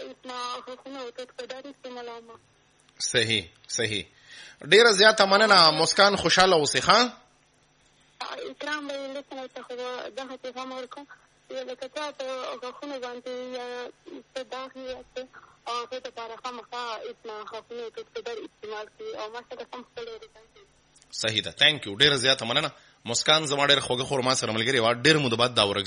اسما غاښونه او تودکدار استعمالوم. صحیح. ډیره زیاته مننه مسکان، خوشاله اوسئ. ښه اکرام به یې لیکنه ته خو دغه پیغام ورکوم لکه ته په غاښونو باندې څه داغ یې او هغې دپاره خامخا اسما غاښونه او تودکدار استعمال کړي او ما سره سم خپله ریزن کوي. صحیح ده. تھینک یو. ډیره زیاته مننه مسکان، زما ډېر خوږه خور ما سره ملګرې وه. ډېر مو د بعد دا ورک